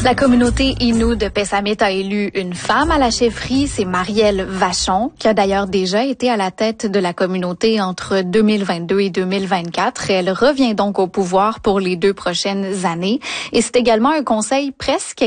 La communauté Innu de Pessamit a élu une femme à la chefferie, c'est Marielle Vachon, qui a d'ailleurs déjà été à la tête de la communauté entre 2022 et 2024. Elle revient donc au pouvoir pour les 2 prochaines années. Et c'est également un conseil presque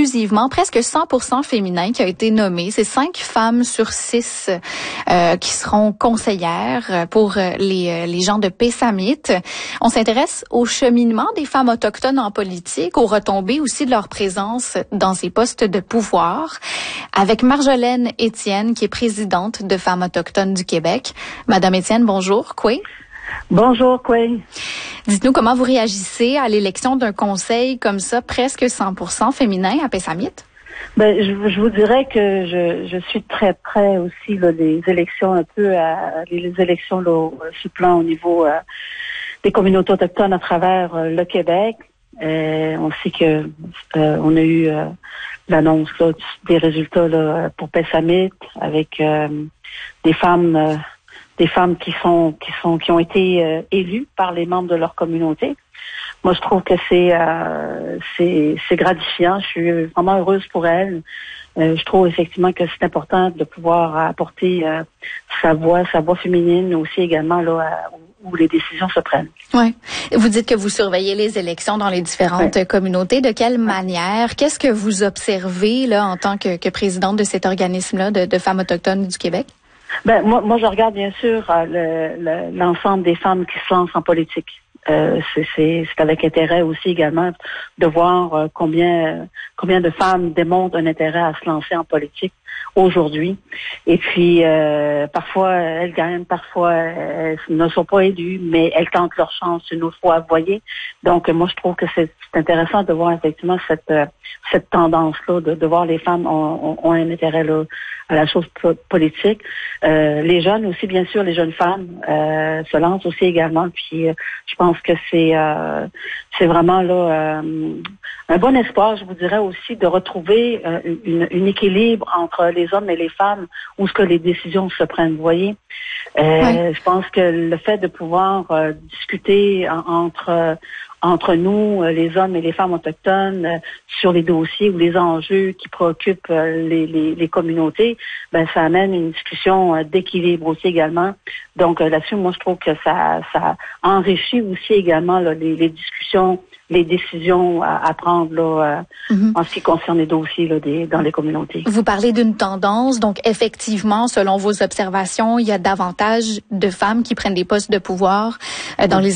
100% féminin qui a été nommé. C'est 5 femmes sur 6 qui seront conseillères pour les gens de Pessamit. On s'intéresse au cheminement des femmes autochtones en politique, aux retombées aussi de leur présence dans ces postes de pouvoir, avec Marjolaine Étienne, qui est présidente de Femmes autochtones du Québec. Madame Étienne, bonjour. Koué. Bonjour, Koué. Dites-nous comment vous réagissez à l'élection d'un conseil comme ça, presque 100% féminin à Pessamit? Ben, je vous dirais que je suis très près aussi là, les élections les élections là, sur le plan au niveau des communautés autochtones à travers le Québec. On sait que on a eu l'annonce là, des résultats là, pour Pessamit avec des femmes qui ont été élues par les membres de leur communauté. Moi, je trouve que c'est gratifiant. Je suis vraiment heureuse pour elles. Je trouve effectivement que c'est important de pouvoir apporter sa voix féminine aussi également là où les décisions se prennent. Oui. Vous dites que vous surveillez les élections dans les différentes communautés. De quelle manière? Qu'est-ce que vous observez là en tant que présidente de cet organisme-là de femmes autochtones du Québec? Ben moi je regarde bien sûr l'ensemble des femmes qui se lancent en politique. C'est avec intérêt aussi également de voir combien de femmes démontrent un intérêt à se lancer en politique aujourd'hui. Et puis parfois elles gagnent, parfois elles ne sont pas élues, mais elles tentent leur chance une autre fois, vous voyez. Donc moi je trouve que c'est intéressant de voir effectivement cette tendance-là, de voir les femmes ont un intérêt là à la chose politique. Les jeunes aussi, bien sûr, les jeunes femmes se lancent aussi également. Puis je pense que c'est vraiment là un bon espoir, je vous dirais aussi, de retrouver une équilibre entre les hommes et les femmes où ce que les décisions se prennent, vous voyez. Je pense que le fait de pouvoir discuter entre nous, les hommes et les femmes autochtones, sur les dossiers ou les enjeux qui préoccupent les communautés, ben ça amène une discussion d'équilibre aussi également. Donc là-dessus, moi je trouve que ça enrichit aussi également là, les discussions, les décisions à prendre là, en ce qui concerne les dossiers là, dans les communautés. Vous parlez d'une tendance, donc effectivement, selon vos observations, il y a davantage de femmes qui prennent des postes de pouvoir dans les